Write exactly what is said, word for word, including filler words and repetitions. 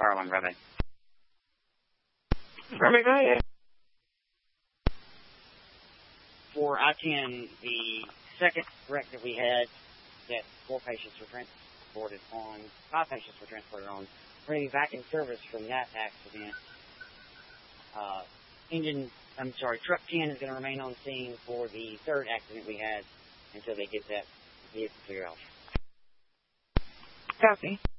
Fire one, Bravo. Bravo, go ahead. For I ten, the second wreck that we had, that four patients were transported on, five patients were transported on, we're going to be back in service from that accident. Uh, engine, I'm sorry, truck ten is going to remain on scene for the third accident we had until they get that vehicle cleared off. Copy.